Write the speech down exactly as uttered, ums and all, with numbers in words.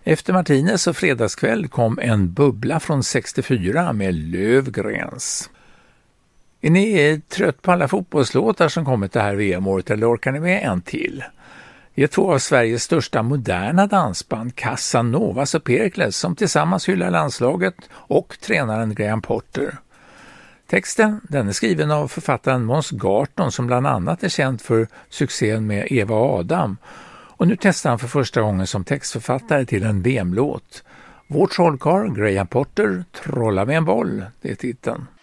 Efter Martinez och fredagskväll kom en bubbla från sextiofyra med Lövgrens. Är ni trött på alla fotbollslåtar som kommit det här V M-året eller orkar ni med en till? Det är två av Sveriges största moderna dansband, Casanovas och Perkles, som tillsammans hyllar landslaget och tränaren Graham Potter. Texten den är skriven av författaren Måns Garton som bland annat är känd för succén med Eva och Adam. Och nu testar han för första gången som textförfattare till en V M-låt. Vår trollkarl Graham Potter trollar med en boll, det är titeln.